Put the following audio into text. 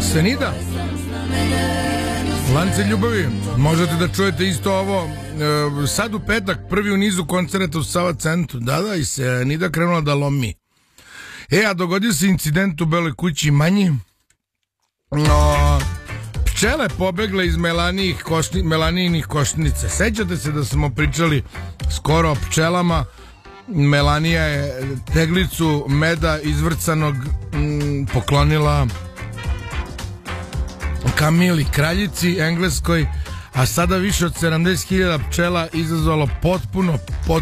Senida, Lance ljubavi. Možete da čujete isto ovo sad u petak, prvi u nizu koncerta u Sava centru. Da, i Senida krenula da lomi. A dogodio se incident u Beloj kući manji. Pčele pobegle iz Melanijinih košnica. Sećate se da smo pričali skoro o pčelama. Melanija je teglicu meda izvrcanog poklonila Kamili, kraljici engleskoj, a sada više od 70.000 pčela izazvalo potpuno